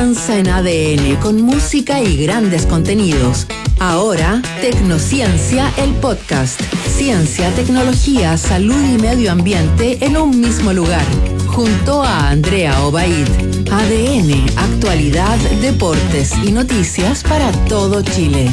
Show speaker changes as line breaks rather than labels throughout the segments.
comienza en ADN con música y grandes contenidos. Ahora, Tecnociencia, el podcast. Ciencia, tecnología, salud y medio ambiente en un mismo lugar. Junto a Andrea Obaid. ADN, actualidad, deportes y noticias para todo Chile.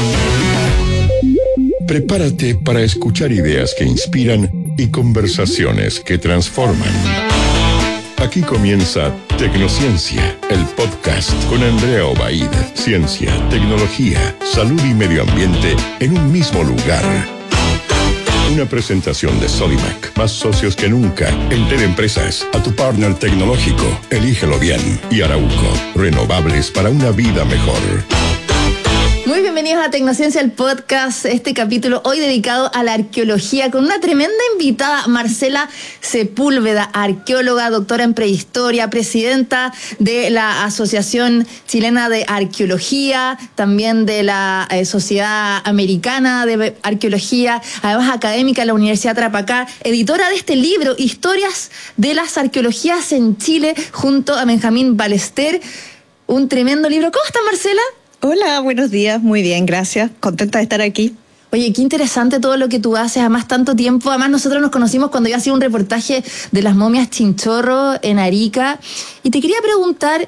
Prepárate para escuchar ideas que inspiran y conversaciones que transforman. Aquí comienza Tecnociencia, el podcast con Andrea Obaid. Ciencia, tecnología, salud y medio ambiente en un mismo lugar. Una presentación de Sodimac, más socios que nunca. Entel Empresas, a tu partner tecnológico. Elígelo bien. Y Arauco, renovables para una vida mejor.
Muy bienvenidos a Tecnociencia, el podcast, este capítulo hoy dedicado a la arqueología con una tremenda invitada, Marcela Sepúlveda, arqueóloga, doctora en prehistoria, presidenta de la Asociación Chilena de Arqueología, también de la Sociedad Americana de Arqueología, además académica en la Universidad de Tarapacá, editora de este libro, Historias de las Arqueologías en Chile, junto a Benjamín Ballester. Un tremendo libro. ¿Cómo estás, Marcela?
Hola, buenos días, muy bien, gracias, contenta de estar aquí.
Oye, qué interesante todo lo que tú haces, además tanto tiempo, además nosotros nos conocimos cuando yo hacía un reportaje de las momias Chinchorro en Arica, y te quería preguntar,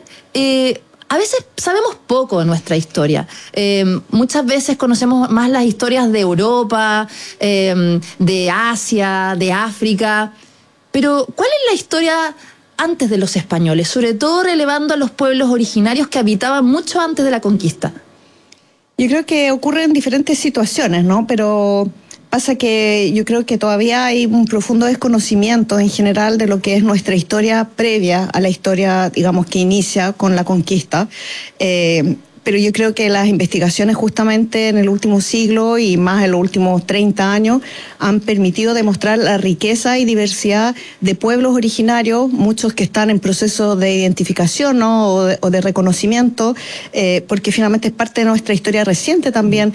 a veces sabemos poco de nuestra historia, muchas veces conocemos más las historias de Europa, de Asia, de África, pero ¿cuál es la historia antes de los españoles, sobre todo relevando a los pueblos originarios que habitaban mucho antes de la conquista?
Yo creo que ocurren diferentes situaciones, ¿no? Pero pasa que yo creo que todavía hay un profundo desconocimiento en general de lo que es nuestra historia previa a la historia, digamos, que inicia con la conquista. Pero yo creo que las investigaciones justamente en el último siglo y más en los últimos 30 años han permitido demostrar la riqueza y diversidad de pueblos originarios, muchos que están en proceso de identificación, ¿no? o de reconocimiento, porque finalmente es parte de nuestra historia reciente también,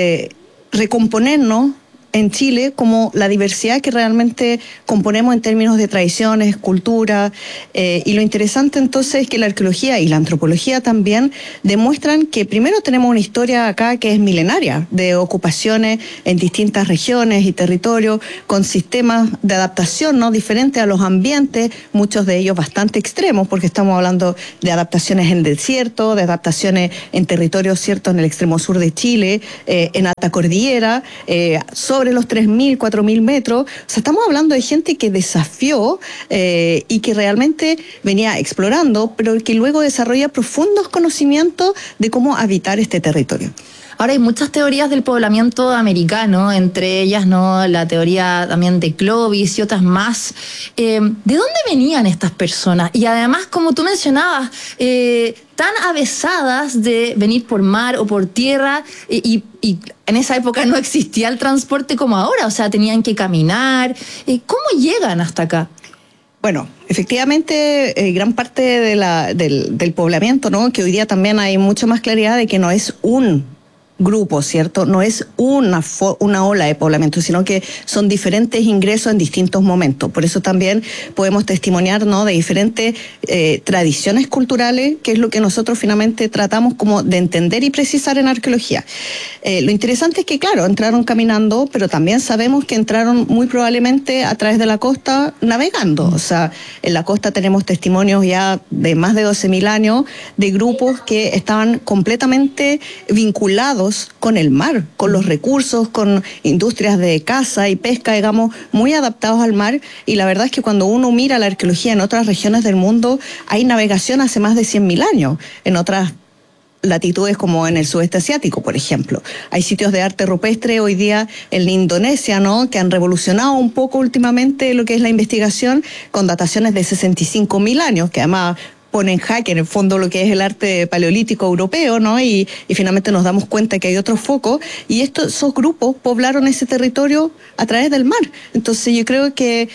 recomponernos en Chile como la diversidad que realmente componemos en términos de tradiciones, cultura, y lo interesante entonces es que la arqueología y la antropología también demuestran que primero tenemos una historia acá que es milenaria, de ocupaciones en distintas regiones y territorios, con sistemas de adaptación, ¿no? diferentes a los ambientes, muchos de ellos bastante extremos, porque estamos hablando de adaptaciones en el desierto, de adaptaciones en territorios, ¿cierto?, en el extremo sur de Chile, en alta cordillera, sobre los 3.000, 4.000 metros. O sea, estamos hablando de gente que desafió y que realmente venía explorando, pero que luego desarrolla profundos conocimientos de cómo habitar este territorio.
Ahora hay muchas teorías del poblamiento americano, entre ellas, ¿no?, la teoría también de Clovis y otras más. ¿De dónde venían estas personas? Y además, como tú mencionabas, tan avesadas de venir por mar o por tierra, y en esa época no existía el transporte como ahora, o sea, tenían que caminar. ¿Cómo llegan hasta acá?
Bueno, efectivamente, gran parte del poblamiento, ¿no?, que hoy día también hay mucha más claridad de que no es un grupo, ¿cierto? No es una ola de poblamiento, sino que son diferentes ingresos en distintos momentos. Por eso también podemos testimoniar, ¿no?, de diferentes tradiciones culturales, que es lo que nosotros finalmente tratamos como de entender y precisar en arqueología. Lo interesante es que, claro, entraron caminando, pero también sabemos que entraron muy probablemente a través de la costa navegando. O sea, en la costa tenemos testimonios ya de más de 12.000 años de grupos que estaban completamente vinculados con el mar, con los recursos, con industrias de caza y pesca, digamos, muy adaptados al mar. Y la verdad es que cuando uno mira la arqueología en otras regiones del mundo, hay navegación hace más de 100.000 años, en otras latitudes como en el sudeste asiático, por ejemplo. Hay sitios de arte rupestre hoy día en Indonesia, ¿no?, que han revolucionado un poco últimamente lo que es la investigación, con dataciones de 65.000 años, que además pone en jaque en el fondo lo que es el arte paleolítico europeo, ¿no? Y finalmente nos damos cuenta que hay otros focos, y esos grupos poblaron ese territorio a través del mar. Entonces yo creo que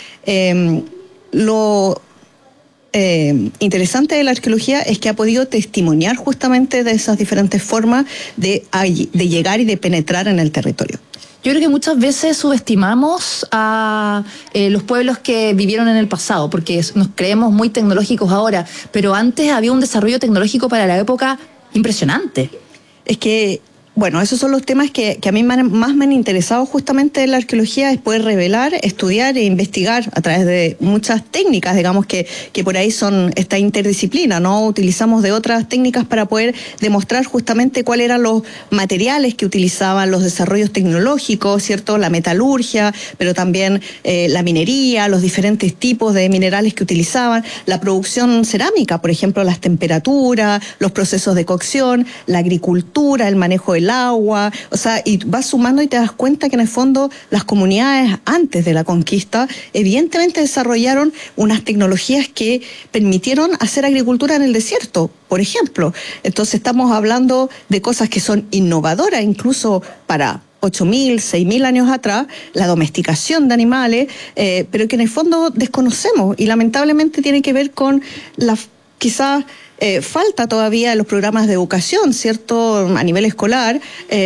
lo interesante de la arqueología es que ha podido testimoniar justamente de esas diferentes formas de llegar y de penetrar en el territorio.
Yo creo que muchas veces subestimamos a los pueblos que vivieron en el pasado, porque nos creemos muy tecnológicos ahora, pero antes había un desarrollo tecnológico para la época impresionante.
Es que, bueno, esos son los temas que a mí más me han interesado justamente en la arqueología, es poder revelar, estudiar e investigar a través de muchas técnicas, digamos, que por ahí son esta interdisciplina, ¿no? Utilizamos de otras técnicas para poder demostrar justamente cuáles eran los materiales que utilizaban, los desarrollos tecnológicos, ¿cierto? La metalurgia, pero también la minería, los diferentes tipos de minerales que utilizaban, la producción cerámica, por ejemplo, las temperaturas, los procesos de cocción, la agricultura, el manejo del agua, o sea, y vas sumando y te das cuenta que en el fondo las comunidades antes de la conquista evidentemente desarrollaron unas tecnologías que permitieron hacer agricultura en el desierto, por ejemplo. Entonces estamos hablando de cosas que son innovadoras, incluso para 8.000, 6.000 años atrás, la domesticación de animales, pero que en el fondo desconocemos y lamentablemente tiene que ver con la quizás falta todavía en los programas de educación, ¿cierto?, a nivel escolar,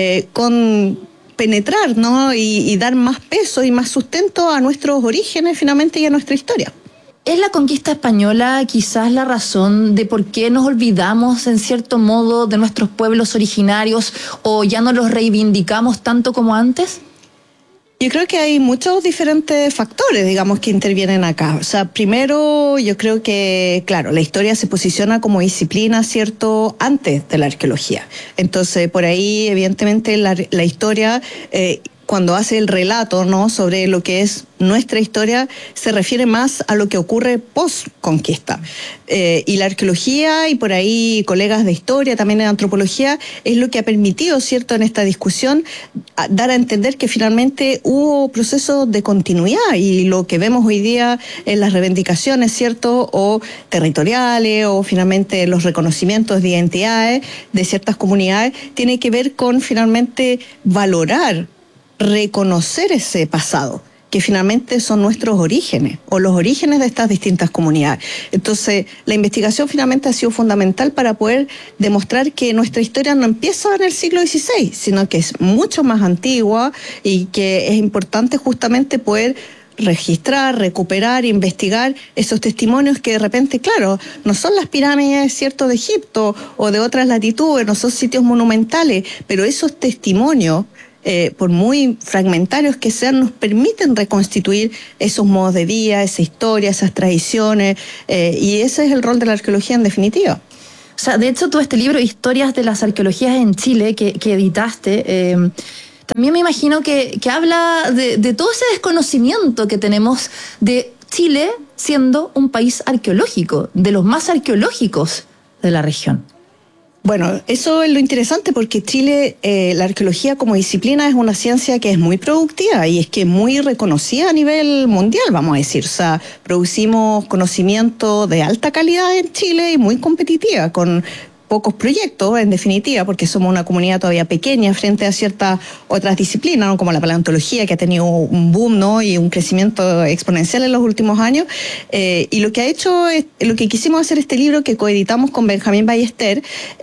con penetrar, ¿no?, y dar más peso y más sustento a nuestros orígenes finalmente y a nuestra historia.
¿Es la conquista española quizás la razón de por qué nos olvidamos en cierto modo de nuestros pueblos originarios o ya no los reivindicamos tanto como antes?
Yo creo que hay muchos diferentes factores, digamos, que intervienen acá. O sea, primero, yo creo que, claro, la historia se posiciona como disciplina, ¿cierto?, antes de la arqueología. Entonces, por ahí, evidentemente, la historia, cuando hace el relato, ¿no?, sobre lo que es nuestra historia, se refiere más a lo que ocurre post-conquista. Y la arqueología y por ahí colegas de historia, también de antropología, es lo que ha permitido, ¿cierto?, en esta discusión, dar a entender que finalmente hubo procesos de continuidad y lo que vemos hoy día en las reivindicaciones, ¿cierto?, o territoriales o finalmente los reconocimientos de identidades de ciertas comunidades, tiene que ver con finalmente valorar, reconocer ese pasado, que finalmente son nuestros orígenes o los orígenes de estas distintas comunidades. Entonces, la investigación finalmente ha sido fundamental para poder demostrar que nuestra historia no empieza en el siglo XVI, sino que es mucho más antigua y que es importante justamente poder registrar, recuperar, investigar esos testimonios que de repente, claro, no son las pirámides, ¿cierto?, de Egipto o de otras latitudes, no son sitios monumentales, pero esos testimonios, por muy fragmentarios que sean, nos permiten reconstituir esos modos de vida, esa historia, esas tradiciones, y ese es el rol de la arqueología en definitiva.
O sea, de hecho, tú este libro, Historias de las Arqueologías en Chile, que editaste, también me imagino que habla de todo ese desconocimiento que tenemos de Chile siendo un país arqueológico, de los más arqueológicos de la región.
Bueno, eso es lo interesante porque Chile, la arqueología como disciplina es una ciencia que es muy productiva y es que muy reconocida a nivel mundial, vamos a decir. O sea, producimos conocimiento de alta calidad en Chile y muy competitiva, con pocos proyectos, en definitiva, porque somos una comunidad todavía pequeña frente a ciertas otras disciplinas, ¿no?, como la paleontología, que ha tenido un boom, ¿no?, y un crecimiento exponencial en los últimos años. Y lo que ha hecho, lo que quisimos hacer este libro que coeditamos con Benjamín Ballester,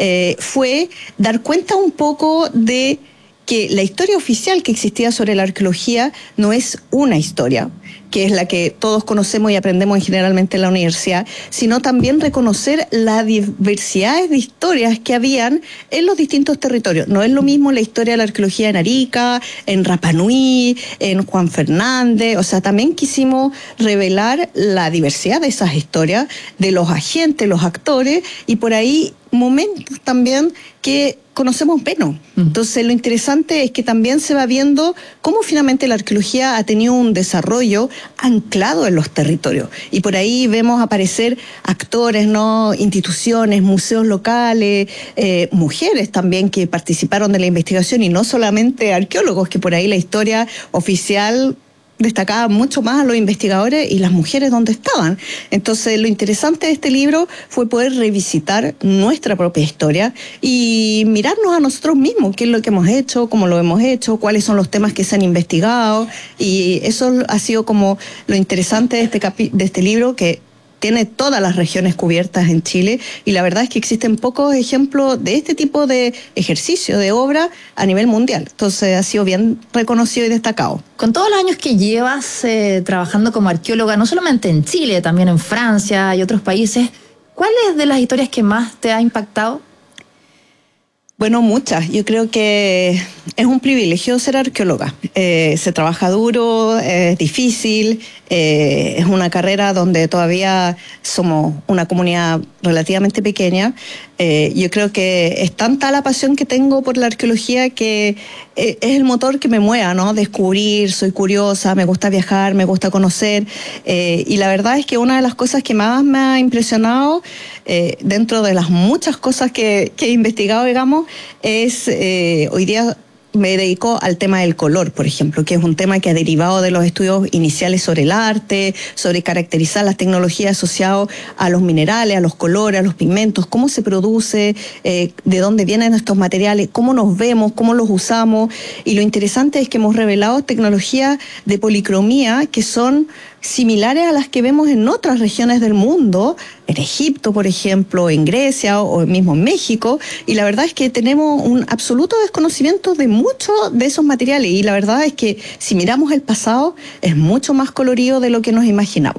fue dar cuenta un poco de que la historia oficial que existía sobre la arqueología no es una historia, que es la que todos conocemos y aprendemos generalmente en la universidad, sino también reconocer las diversidades de historias que habían en los distintos territorios. No es lo mismo la historia de la arqueología en Arica, en Rapa Nui, en Juan Fernández. O sea, también quisimos revelar la diversidad de esas historias, de los agentes, los actores, y por ahí momentos también que conocemos menos. Entonces, lo interesante es que también se va viendo cómo finalmente la arqueología ha tenido un desarrollo anclado en los territorios. Y por ahí vemos aparecer actores, ¿no?, instituciones, museos locales, mujeres también que participaron de la investigación y no solamente arqueólogos, que por ahí la historia oficial destacaba mucho más a los investigadores y las mujeres donde estaban. Entonces, lo interesante de este libro fue poder revisitar nuestra propia historia y mirarnos a nosotros mismos, qué es lo que hemos hecho, cómo lo hemos hecho, cuáles son los temas que se han investigado, y eso ha sido como lo interesante de este libro, que tiene todas las regiones cubiertas en Chile, y la verdad es que existen pocos ejemplos de este tipo de ejercicio, de obra a nivel mundial. Entonces ha sido bien reconocido y destacado.
Con todos los años que llevas trabajando como arqueóloga, no solamente en Chile, también en Francia y otros países, ¿cuál es de las historias que más te ha impactado?
Bueno, muchas. Yo creo que es un privilegio ser arqueóloga. Se trabaja duro, es difícil, es una carrera donde todavía somos una comunidad relativamente pequeña. Yo creo que es tanta la pasión que tengo por la arqueología que es el motor que me mueva, ¿no? Descubrir, soy curiosa, me gusta viajar, me gusta conocer. Y la verdad es que una de las cosas que más me ha impresionado, dentro de las muchas cosas que he investigado, digamos, es hoy día me dedico al tema del color, por ejemplo, que es un tema que ha derivado de los estudios iniciales sobre el arte, sobre caracterizar las tecnologías asociadas a los minerales, a los colores, a los pigmentos, cómo se produce, de dónde vienen estos materiales, cómo nos vemos, cómo los usamos. Y lo interesante es que hemos revelado tecnologías de policromía que son similares a las que vemos en otras regiones del mundo, en Egipto, por ejemplo, en Grecia o mismo en México, y la verdad es que tenemos un absoluto desconocimiento de muchos de esos materiales, y la verdad es que si miramos el pasado es mucho más colorido de lo que nos imaginamos.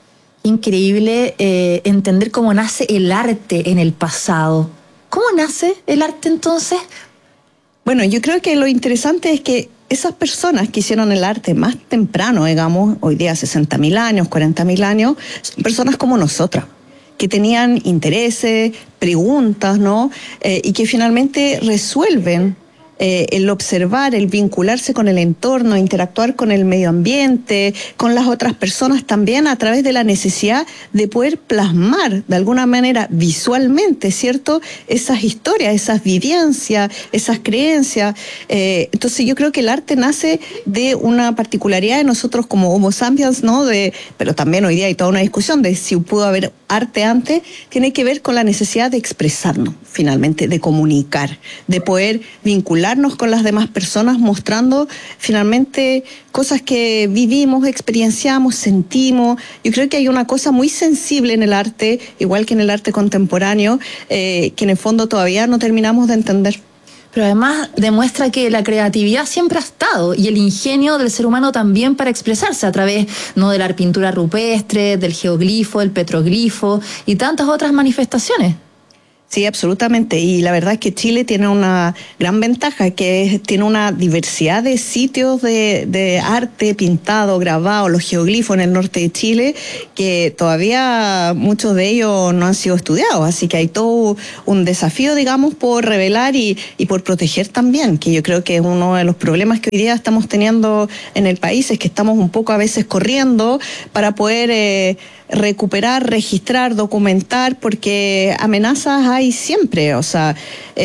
Increíble entender cómo nace el arte en el pasado. ¿Cómo nace el arte entonces?
Bueno, yo creo que lo interesante es que esas personas que hicieron el arte más temprano, digamos, hoy día 60.000 años, 40.000 años, son personas como nosotras, que tenían intereses, preguntas, ¿no? Y que finalmente resuelven el observar, el vincularse con el entorno, interactuar con el medio ambiente, con las otras personas también a través de la necesidad de poder plasmar de alguna manera visualmente, ¿cierto? Esas historias, esas vivencias, esas creencias. Entonces yo creo que el arte nace de una particularidad de nosotros como Homo sapiens, ¿no? Pero también hoy día hay toda una discusión de si pudo haber arte antes, tiene que ver con la necesidad de expresarnos, finalmente, de comunicar, de poder vincularnos con las demás personas, mostrando finalmente cosas que vivimos, experienciamos, sentimos. Yo creo que hay una cosa muy sensible en el arte, igual que en el arte contemporáneo, que en el fondo todavía no terminamos de entender.
Pero además demuestra que la creatividad siempre ha estado, y el ingenio del ser humano también para expresarse a través, ¿no?, de la pintura rupestre, del geoglifo, del petroglifo y tantas otras manifestaciones.
Sí, absolutamente. Y la verdad es que Chile tiene una gran ventaja, que tiene una diversidad de sitios de arte pintado, grabado, los geoglifos en el norte de Chile, que todavía muchos de ellos no han sido estudiados. Así que hay todo un desafío, digamos, por revelar y por proteger también, que yo creo que es uno de los problemas que hoy día estamos teniendo en el país, es que estamos un poco a veces corriendo para poder recuperar, registrar, documentar, porque amenazas hay siempre. O sea,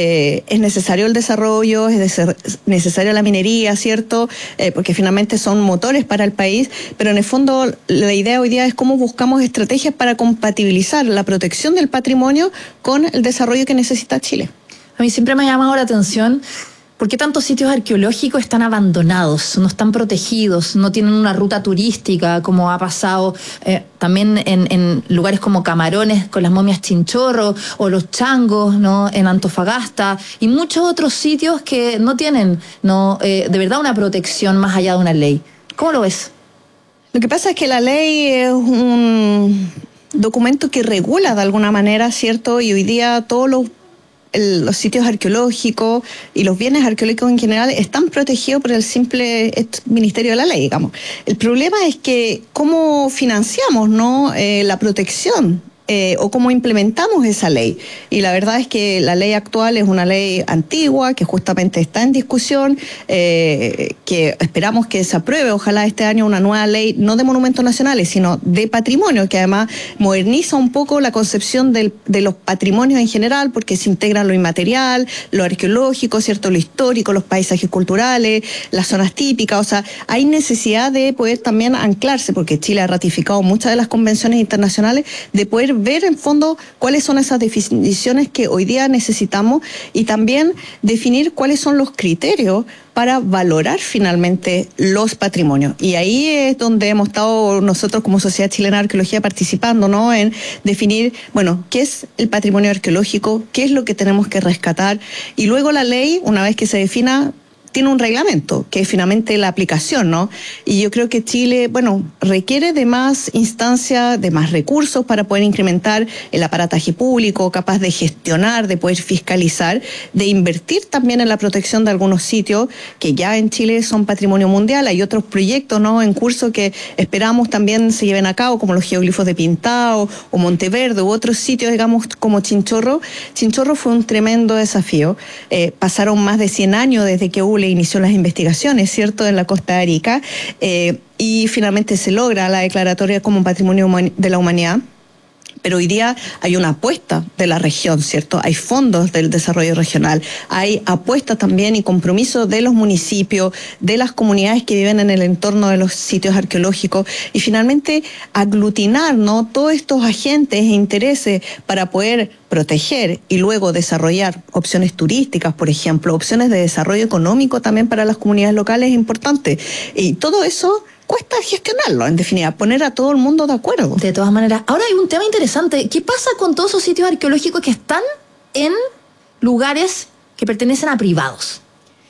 es necesario el desarrollo, es necesaria la minería, ¿cierto? Porque finalmente son motores para el país, pero en el fondo la idea hoy día es cómo buscamos estrategias para compatibilizar la protección del patrimonio con el desarrollo que necesita Chile.
A mí siempre me ha llamado la atención ¿por qué tantos sitios arqueológicos están abandonados, no están protegidos, no tienen una ruta turística, como ha pasado también en lugares como Camarones con las momias Chinchorro, o Los Changos, ¿no?, en Antofagasta, y muchos otros sitios que no tienen de verdad una protección más allá de una ley? ¿Cómo lo ves?
Lo que pasa es que la ley es un documento que regula de alguna manera, ¿cierto? Y hoy día todos los sitios arqueológicos y los bienes arqueológicos en general están protegidos por el simple Ministerio de la Ley, digamos. El problema es que cómo financiamos, ¿no?, la protección o cómo implementamos esa ley. Y la verdad es que la ley actual es una ley antigua que justamente está en discusión, que esperamos que se apruebe, ojalá este año, una nueva ley, no de monumentos nacionales, sino de patrimonio, que además moderniza un poco la concepción de los patrimonios en general, porque se integra lo inmaterial, lo arqueológico, ¿cierto?, lo histórico, los paisajes culturales, las zonas típicas. O sea, hay necesidad de poder también anclarse, porque Chile ha ratificado muchas de las convenciones internacionales, de poder ver en fondo cuáles son esas definiciones que hoy día necesitamos y también definir cuáles son los criterios para valorar finalmente los patrimonios. Y ahí es donde hemos estado nosotros como Sociedad Chilena de Arqueología participando, ¿no? En definir, bueno, qué es el patrimonio arqueológico, qué es lo que tenemos que rescatar, y luego la ley, una vez que se defina, tiene un reglamento, que es finalmente la aplicación, ¿no? Y yo creo que Chile, bueno, requiere de más instancias, de más recursos para poder incrementar el aparataje público, capaz de gestionar, de poder fiscalizar, de invertir también en la protección de algunos sitios que ya en Chile son patrimonio mundial. Hay otros proyectos, ¿no?, en curso que esperamos también se lleven a cabo, como los geoglifos de Pintao o Monteverde u otros sitios, digamos, como Chinchorro. Chinchorro fue un tremendo desafío. Pasaron más de 100 años desde que le inició las investigaciones, ¿cierto?, en la costa de Arica, y finalmente se logra la declaratoria como patrimonio de la humanidad. Pero hoy día hay una apuesta de la región, ¿cierto? Hay fondos del desarrollo regional, hay apuesta también y compromiso de los municipios, de las comunidades que viven en el entorno de los sitios arqueológicos, y finalmente aglutinar, ¿no?, todos estos agentes e intereses para poder proteger y luego desarrollar opciones turísticas, por ejemplo, opciones de desarrollo económico también para las comunidades locales es importante. Y todo eso cuesta gestionarlo, en definitiva, poner a todo el mundo de acuerdo.
De todas maneras, ahora hay un tema interesante. ¿Qué pasa con todos esos sitios arqueológicos que están en lugares que pertenecen a privados?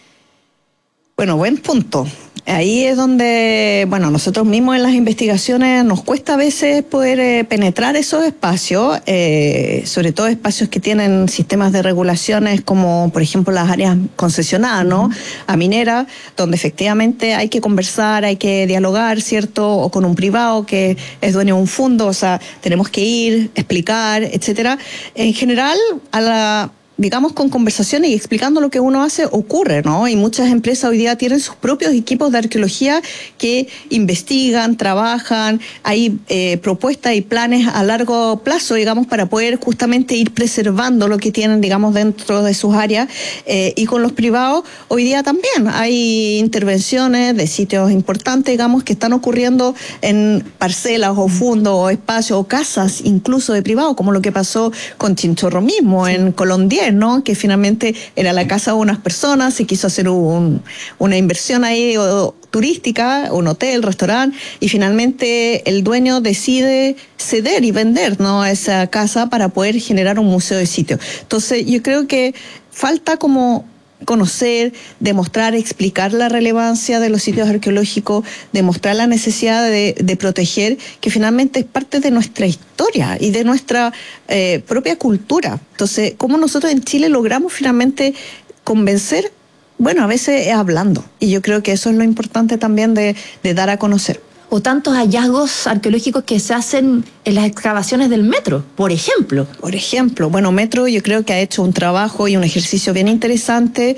Bueno, buen punto. Ahí es donde, bueno, nosotros mismos en las investigaciones nos cuesta a veces poder penetrar esos espacios, sobre todo espacios que tienen sistemas de regulaciones como, por ejemplo, las áreas concesionadas, ¿no?, a minera, donde efectivamente hay que conversar, hay que dialogar, ¿cierto?, o con un privado que es dueño de un fondo, o sea, tenemos que ir, explicar, etcétera. En general, digamos, con conversaciones y explicando lo que uno hace, ocurre, ¿no? Y muchas empresas hoy día tienen sus propios equipos de arqueología que investigan, trabajan, hay propuestas y planes a largo plazo, digamos, para poder justamente ir preservando lo que tienen, digamos, dentro de sus áreas. Y con los privados, hoy día también hay intervenciones de sitios importantes, digamos, que están ocurriendo en parcelas o fondos o espacios o casas, incluso de privados, como lo que pasó con Chinchorro mismo, sí, en Colondier, ¿no?, que finalmente era la casa de unas personas, se quiso hacer una inversión ahí turística, un hotel, restaurante, y finalmente el dueño decide ceder y vender, ¿no?, esa casa para poder generar un museo de sitio. Entonces yo creo que falta como conocer, demostrar, explicar la relevancia de los sitios arqueológicos, demostrar la necesidad de proteger, que finalmente es parte de nuestra historia y de nuestra propia cultura. Entonces, ¿cómo nosotros en Chile logramos finalmente convencer? Bueno, a veces es hablando, y yo creo que eso es lo importante también de dar a conocer.
O tantos hallazgos arqueológicos que se hacen en las excavaciones del metro, por ejemplo.
Por ejemplo, bueno, Metro yo creo que ha hecho un trabajo y un ejercicio bien interesante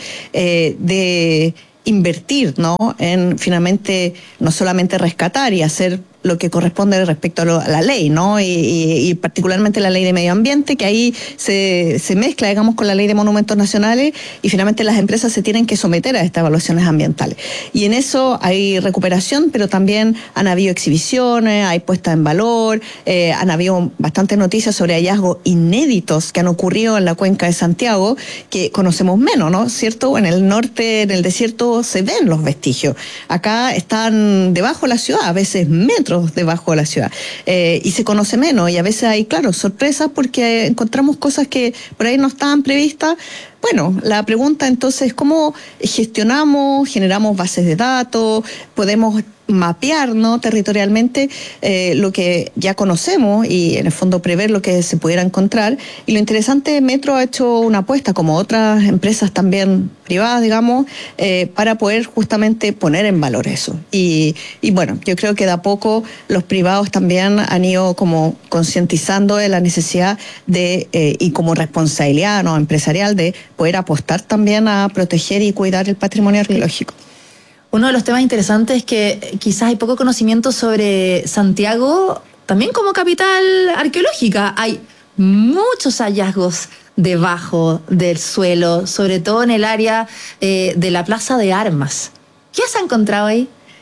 de invertir, ¿no?, en finalmente no solamente rescatar y hacer lo que corresponde respecto a la ley, ¿no?, y particularmente la ley de medio ambiente, que ahí se mezcla, digamos, con la ley de monumentos nacionales, y finalmente las empresas se tienen que someter a estas evaluaciones ambientales. Y en eso hay recuperación, pero también han habido exhibiciones, hay puesta en valor, han habido bastantes noticias sobre hallazgos inéditos que han ocurrido en la cuenca de Santiago, que conocemos menos, ¿no?, ¿cierto? En el norte, en el desierto, se ven los vestigios. Acá están debajo de la ciudad, a veces metros debajo de la ciudad, y se conoce menos, y a veces hay, claro, sorpresas porque encontramos cosas que por ahí no estaban previstas. Bueno, la pregunta entonces es cómo gestionamos, generamos bases de datos, podemos mapear, ¿no?, territorialmente lo que ya conocemos y en el fondo prever lo que se pudiera encontrar. Y lo interesante, Metro ha hecho una apuesta, como otras empresas también privadas, digamos, para poder justamente poner en valor eso. Y bueno, yo creo que de a poco los privados también han ido como concientizando de la necesidad de, y como responsabilidad, ¿no?, empresarial, de poder apostar también a proteger y cuidar el patrimonio arqueológico.
Uno de los temas interesantes es que quizás hay poco conocimiento sobre Santiago, también como capital arqueológica. Hay muchos hallazgos debajo del suelo, sobre todo en el área de la Plaza de Armas. ¿Qué has encontrado ahí?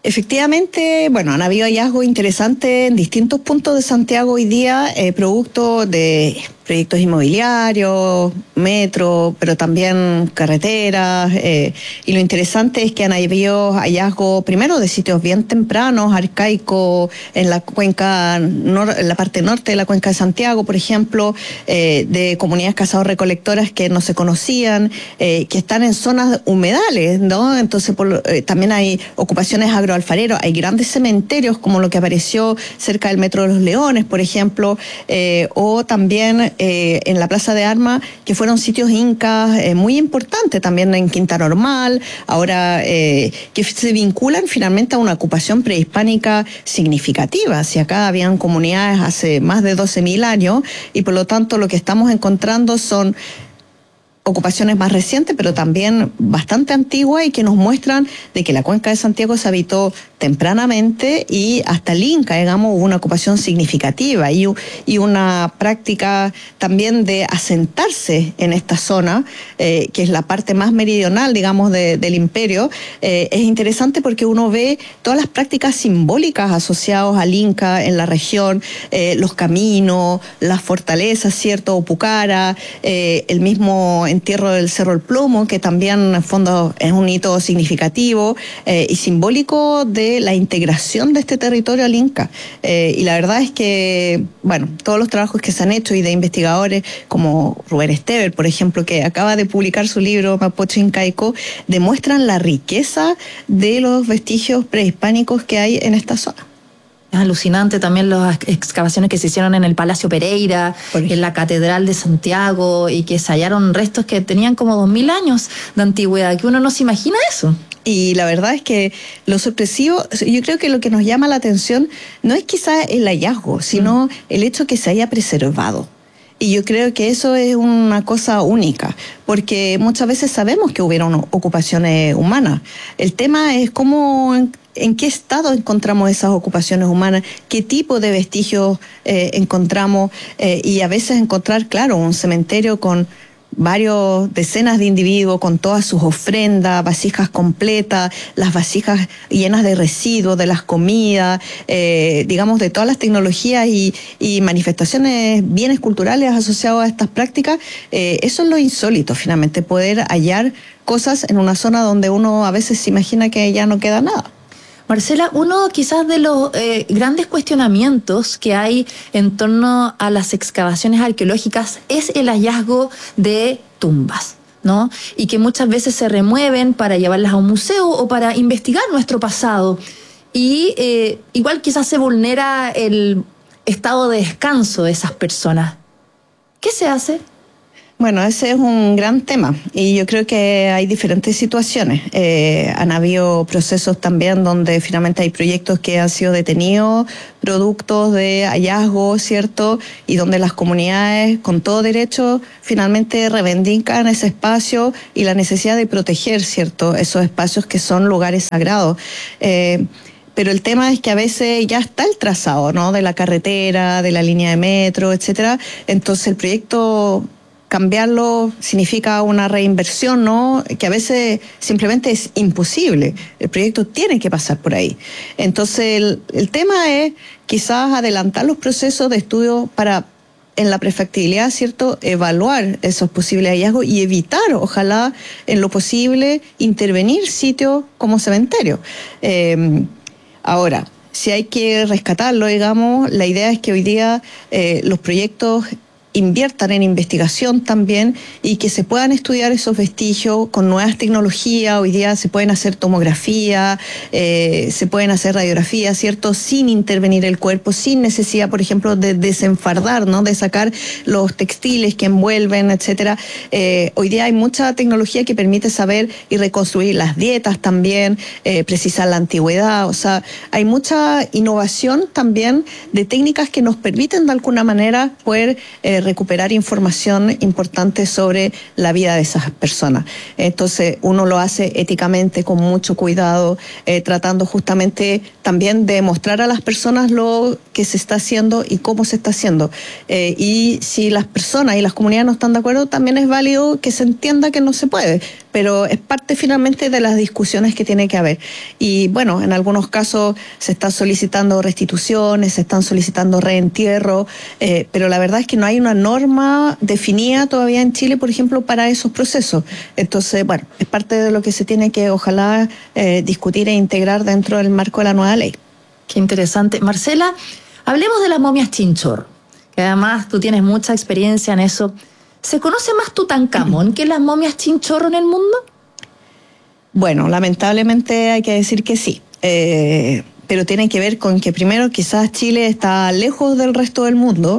Efectivamente, han habido hallazgos interesantes en distintos puntos de Santiago hoy día, producto de proyectos inmobiliarios, metro, pero también carreteras. Y lo interesante es que han habido hallazgos, primero, de sitios bien tempranos, arcaicos, en la cuenca, en la parte norte de la cuenca de Santiago, por ejemplo, de comunidades cazador-recolectoras que no se conocían, que están en zonas humedales, ¿no? Entonces, también hay ocupaciones agroalfareros, hay grandes cementerios, como lo que apareció cerca del Metro de los Leones, por ejemplo, o también en la Plaza de Armas, que fueron sitios incas muy importantes, también en Quinta Normal, ahora que se vinculan finalmente a una ocupación prehispánica significativa. Si acá habían comunidades hace más de 12.000 años, y por lo tanto lo que estamos encontrando son ocupaciones más recientes, pero también bastante antiguas, y que nos muestran de que la cuenca de Santiago se habitó tempranamente, y hasta el Inca, digamos, hubo una ocupación significativa y una práctica también de asentarse en esta zona, que es la parte más meridional, digamos, del imperio. Es interesante porque uno ve todas las prácticas simbólicas asociadas al Inca en la región, los caminos, las fortalezas, ¿cierto? Opucara, el mismo entierro del Cerro El Plomo, que también en el fondo es un hito significativo y simbólico de la integración de este territorio al Inca. Y la verdad es que, todos los trabajos que se han hecho y de investigadores como Rubén Estever, por ejemplo, que acaba de publicar su libro Mapocho Incaico, demuestran la riqueza de los vestigios prehispánicos que hay en esta zona.
Es alucinante también las excavaciones que se hicieron en el Palacio Pereira, en la Catedral de Santiago, y que se hallaron restos que tenían como 2.000 años de antigüedad, que uno no se imagina eso.
Y la verdad es que lo sorpresivo, yo creo que lo que nos llama la atención no es quizá el hallazgo, sino el hecho que se haya preservado. Y yo creo que eso es una cosa única, porque muchas veces sabemos que hubieron ocupaciones humanas. El tema es cómo, en qué estado encontramos esas ocupaciones humanas, qué tipo de vestigios encontramos, y a veces encontrar, claro, un cementerio con varios decenas de individuos con todas sus ofrendas, vasijas completas, las vasijas llenas de residuos, de las comidas, digamos, de todas las tecnologías y manifestaciones, bienes culturales asociados a estas prácticas. Eso es lo insólito, finalmente, poder hallar cosas en una zona donde uno a veces se imagina que ya no queda nada.
Marcela, uno quizás de los grandes cuestionamientos que hay en torno a las excavaciones arqueológicas es el hallazgo de tumbas, ¿no? Y que muchas veces se remueven para llevarlas a un museo o para investigar nuestro pasado. Y igual quizás se vulnera el estado de descanso de esas personas. ¿Qué se hace?
Bueno, ese es un gran tema, y yo creo que hay diferentes situaciones. Han habido procesos también donde finalmente hay proyectos que han sido detenidos, productos de hallazgos, ¿cierto? Y donde las comunidades, con todo derecho, finalmente reivindican ese espacio y la necesidad de proteger, ¿cierto?, esos espacios que son lugares sagrados. Pero el tema es que a veces ya está el trazado, ¿no?, de la carretera, de la línea de metro, etcétera. Entonces el proyecto, cambiarlo significa una reinversión, ¿no?, que a veces simplemente es imposible. El proyecto tiene que pasar por ahí. Entonces el tema es quizás adelantar los procesos de estudio para, en la prefactibilidad, ¿cierto?, evaluar esos posibles hallazgos y evitar, ojalá, en lo posible, intervenir sitios como cementerio. Ahora, si hay que rescatarlo, digamos, la idea es que hoy día los proyectos inviertan en investigación también, y que se puedan estudiar esos vestigios con nuevas tecnologías. Hoy día se pueden hacer tomografía, se pueden hacer radiografías, ¿cierto?, sin intervenir el cuerpo, sin necesidad, por ejemplo, de desenfardar, ¿no?, de sacar los textiles que envuelven, etcétera. Hoy día hay mucha tecnología que permite saber y reconstruir las dietas también, precisar la antigüedad. O sea, hay mucha innovación también de técnicas que nos permiten de alguna manera poder recuperar información importante sobre la vida de esas personas. Entonces uno lo hace éticamente, con mucho cuidado, tratando justamente también de mostrar a las personas lo que se está haciendo y cómo se está haciendo. Y si las personas y las comunidades no están de acuerdo, también es válido que se entienda que no se puede, pero es parte finalmente de las discusiones que tiene que haber. Y bueno, en algunos casos se están solicitando restituciones, se están solicitando reentierro, pero la verdad es que no hay una norma definida todavía en Chile, por ejemplo, para esos procesos. Entonces, bueno, es parte de lo que se tiene que, ojalá, discutir e integrar dentro del marco de la nueva ley.
Qué interesante. Marcela, hablemos de las momias Chinchorro, que además tú tienes mucha experiencia en eso. ¿Se conoce más Tutankamón que las momias Chinchorro en el mundo?
Bueno, lamentablemente hay que decir que sí. Pero tiene que ver con que primero quizás Chile está lejos del resto del mundo,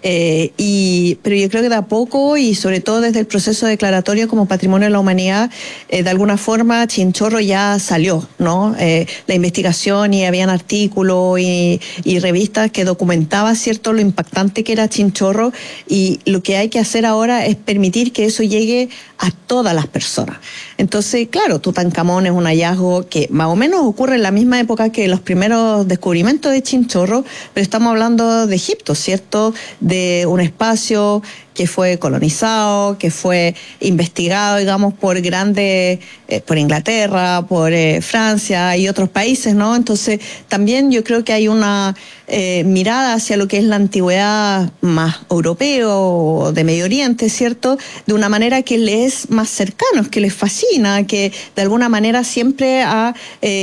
pero yo creo que de a poco, y sobre todo desde el proceso declaratorio como Patrimonio de la Humanidad, de alguna forma Chinchorro ya salió, ¿no? La investigación, y habían artículos y revistas que documentaban, ¿cierto?, lo impactante que era Chinchorro, y lo que hay que hacer ahora es permitir que eso llegue a todas las personas. Entonces, claro, Tutankamón es un hallazgo que más o menos ocurre en la misma época que los primeros descubrimientos de Chinchorro, pero estamos hablando de Egipto, ¿cierto?, de un espacio que fue colonizado, que fue investigado, digamos, por por Inglaterra, por Francia y otros países, ¿no? Entonces, también yo creo que hay una mirada hacia lo que es la antigüedad más europeo, de Medio Oriente, ¿cierto?, de una manera que les es más cercano, que les fascina, que de alguna manera siempre ha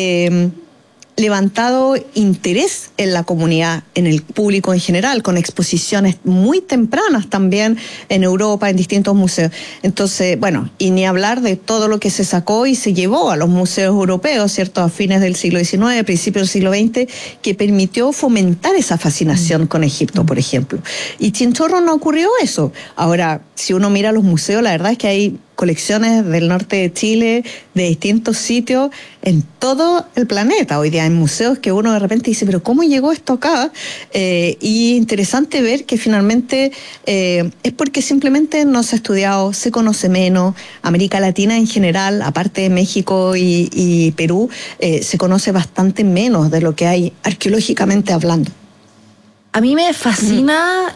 levantado interés en la comunidad, en el público en general, con exposiciones muy tempranas también en Europa, en distintos museos. Entonces, bueno, y ni hablar de todo lo que se sacó y se llevó a los museos europeos, ¿cierto?, a fines del siglo XIX, principios del siglo XX, que permitió fomentar esa fascinación con Egipto, por ejemplo. Y Chinchorro no ocurrió eso. Ahora, si uno mira los museos, la verdad es que hay colecciones del norte de Chile, de distintos sitios en todo el planeta. Hoy día hay museos que uno de repente dice, pero ¿cómo llegó esto acá? Y interesante ver que finalmente es porque simplemente no se ha estudiado, se conoce menos. América Latina en general, aparte de México y Perú, se conoce bastante menos de lo que hay arqueológicamente hablando.
A mí me fascina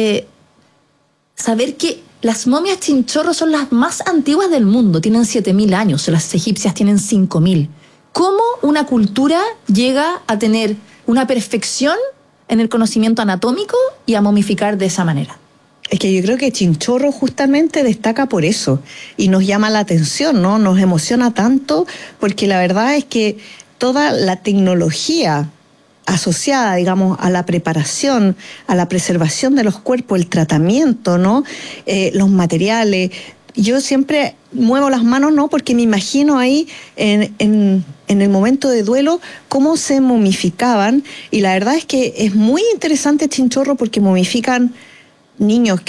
saber que las momias Chinchorro son las más antiguas del mundo, tienen 7.000 años, las egipcias tienen 5.000. ¿Cómo una cultura llega a tener una perfección en el conocimiento anatómico y a momificar de esa manera?
Es que yo creo que Chinchorro justamente destaca por eso y nos llama la atención, ¿no? Nos emociona tanto porque la verdad es que toda la tecnología asociada, digamos, a la preparación, a la preservación de los cuerpos, el tratamiento, ¿no? Los materiales. Yo siempre muevo las manos, ¿no?, porque me imagino ahí en el momento de duelo cómo se momificaban, y la verdad es que es muy interesante Chinchorro porque momifican niños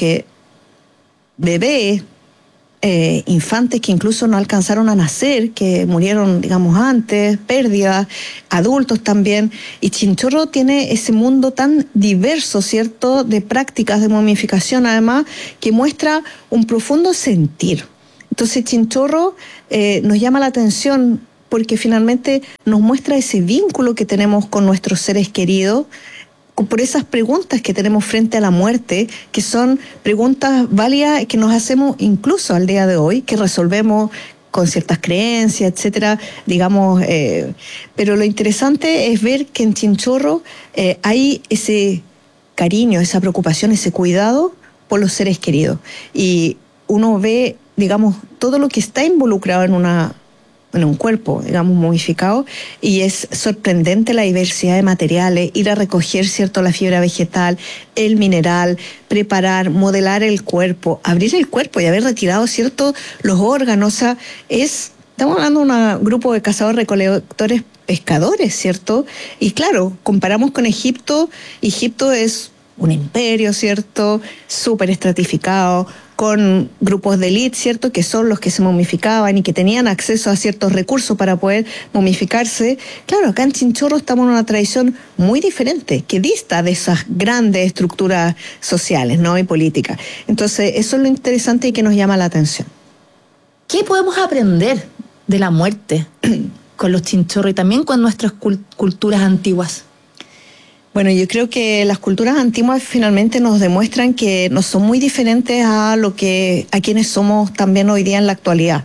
bebés, infantes que incluso no alcanzaron a nacer, que murieron, digamos, antes, pérdidas, adultos también. Y Chinchorro tiene ese mundo tan diverso, ¿cierto?, de prácticas de momificación, además, que muestra un profundo sentir. Entonces Chinchorro nos llama la atención porque finalmente nos muestra ese vínculo que tenemos con nuestros seres queridos, por esas preguntas que tenemos frente a la muerte, que son preguntas válidas que nos hacemos incluso al día de hoy, que resolvemos con ciertas creencias, etcétera, digamos, pero lo interesante es ver que en Chinchorro hay ese cariño, esa preocupación, ese cuidado por los seres queridos, y uno ve, digamos, todo lo que está involucrado en un cuerpo, digamos, momificado, y es sorprendente la diversidad de materiales, ir a recoger, ¿cierto?, la fibra vegetal, el mineral, preparar, modelar el cuerpo, abrir el cuerpo y haber retirado, ¿cierto?, los órganos. O sea, estamos hablando de un grupo de cazadores, recolectores, pescadores, ¿cierto? Y claro, comparamos con Egipto. Egipto es un imperio, ¿cierto?, súper estratificado, con grupos de élite, ¿cierto?, que son los que se momificaban y que tenían acceso a ciertos recursos para poder momificarse. Claro, acá en Chinchorro estamos en una tradición muy diferente, que dista de esas grandes estructuras sociales, ¿no?, y políticas. Entonces, eso es lo interesante y que nos llama la atención.
¿Qué podemos aprender de la muerte con los Chinchorro y también con nuestras culturas antiguas?
Bueno, yo creo que las culturas antiguas finalmente nos demuestran que no son muy diferentes a quienes somos también hoy día en la actualidad.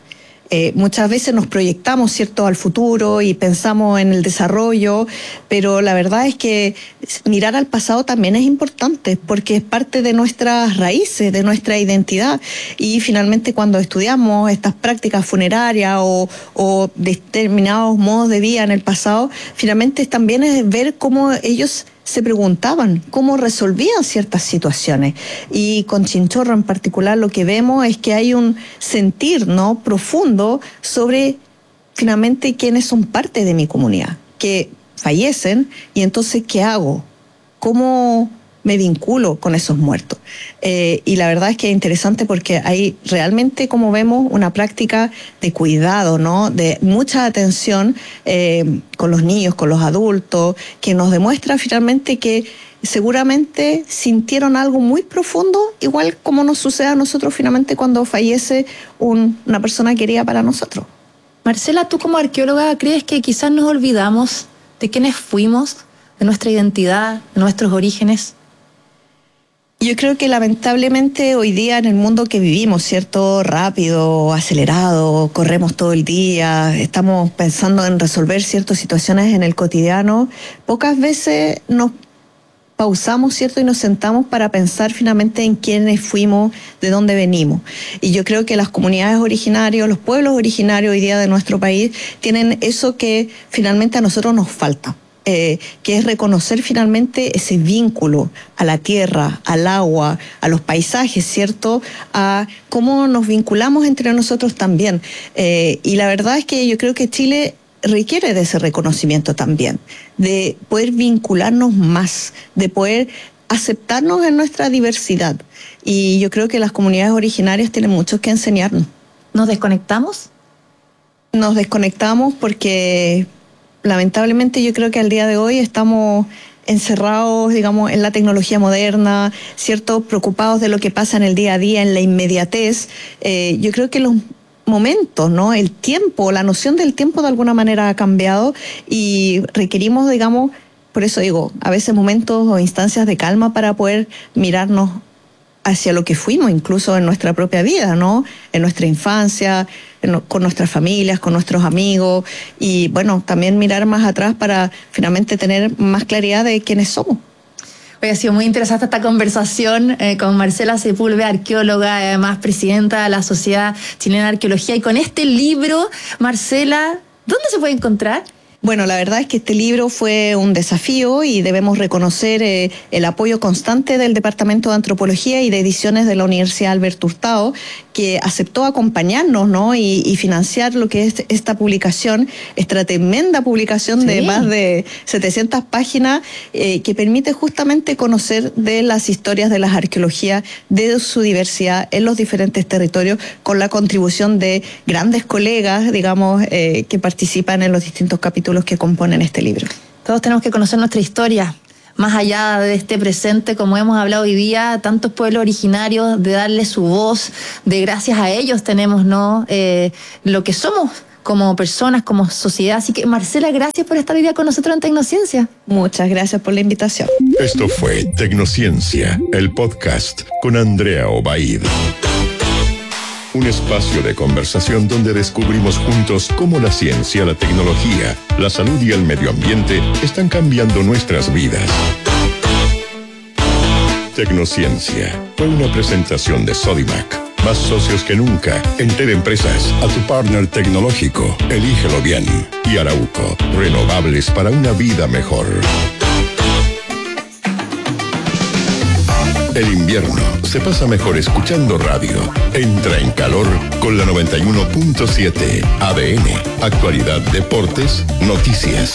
Muchas veces nos proyectamos, ¿cierto?, al futuro y pensamos en el desarrollo, pero la verdad es que mirar al pasado también es importante porque es parte de nuestras raíces, de nuestra identidad. Y finalmente cuando estudiamos estas prácticas funerarias o determinados modos de vida en el pasado, finalmente también es ver cómo ellos se preguntaban cómo resolvían ciertas situaciones. Y con Chinchorro en particular lo que vemos es que hay un sentir, ¿no?, profundo sobre finalmente quiénes son parte de mi comunidad, que fallecen y entonces ¿qué hago? ¿Cómo me vinculo con esos muertos? Y la verdad es que es interesante porque hay realmente, como vemos, una práctica de cuidado, ¿no?, de mucha atención con los niños, con los adultos, que nos demuestra finalmente que seguramente sintieron algo muy profundo, igual como nos sucede a nosotros finalmente cuando fallece una persona querida para nosotros.
Marcela, tú como arqueóloga, ¿crees que quizás nos olvidamos de quiénes fuimos, de nuestra identidad, de nuestros orígenes?
Yo creo que lamentablemente hoy día en el mundo que vivimos, ¿cierto?, rápido, acelerado, corremos todo el día, estamos pensando en resolver ciertas situaciones en el cotidiano, pocas veces nos pausamos, ¿cierto?, y nos sentamos para pensar finalmente en quiénes fuimos, de dónde venimos. Y yo creo que las comunidades originarias, los pueblos originarios hoy día de nuestro país tienen eso que finalmente a nosotros nos falta. Que es reconocer finalmente ese vínculo a la tierra, al agua, a los paisajes, ¿cierto?, a cómo nos vinculamos entre nosotros también. Y la verdad es que yo creo que Chile requiere de ese reconocimiento también, de poder vincularnos más, de poder aceptarnos en nuestra diversidad. Y yo creo que las comunidades originarias tienen mucho que enseñarnos.
¿Nos desconectamos?
Nos desconectamos porque lamentablemente yo creo que al día de hoy estamos encerrados, digamos, en la tecnología moderna, ¿cierto?, preocupados de lo que pasa en el día a día, en la inmediatez. Yo creo que los momentos, ¿no?, el tiempo, la noción del tiempo de alguna manera ha cambiado y requerimos, digamos, por eso digo, a veces momentos o instancias de calma para poder mirarnos hacia lo que fuimos, incluso en nuestra propia vida, ¿no?, en nuestra infancia, con nuestras familias, con nuestros amigos, y bueno, también mirar más atrás para finalmente tener más claridad de quiénes somos.
Hoy ha sido muy interesante esta conversación con Marcela Sepúlveda, arqueóloga, además presidenta de la Sociedad Chilena de Arqueología, y con este libro, Marcela, ¿dónde se puede encontrar?
Bueno, la verdad es que este libro fue un desafío y debemos reconocer el apoyo constante del Departamento de Antropología y de Ediciones de la Universidad Alberto Hurtado, que aceptó acompañarnos, ¿no?, y financiar lo que es esta publicación, esta tremenda publicación de más de 700 páginas, que permite justamente conocer de las historias de las arqueologías, de su diversidad en los diferentes territorios, con la contribución de grandes colegas, digamos, que participan en los distintos capítulos que componen este libro.
Todos tenemos que conocer nuestra historia, más allá de este presente, como hemos hablado hoy día, tantos pueblos originarios, de darle su voz, de gracias a ellos tenemos, ¿no?, lo que somos como personas, como sociedad. Así que, Marcela, gracias por estar hoy día con nosotros en Tecnociencia.
Muchas gracias por la invitación.
Esto fue Tecnociencia, el podcast con Andrea Obaid. Un espacio de conversación donde descubrimos juntos cómo la ciencia, la tecnología, la salud y el medio ambiente están cambiando nuestras vidas. Tecnociencia fue una presentación de Sodimac. Más socios que nunca. Entel Empresas, a tu partner tecnológico. Elígelo bien. Y Arauco, renovables para una vida mejor. El invierno se pasa mejor escuchando radio. Entra en calor con la 91.7 ADN. Actualidad, deportes, noticias.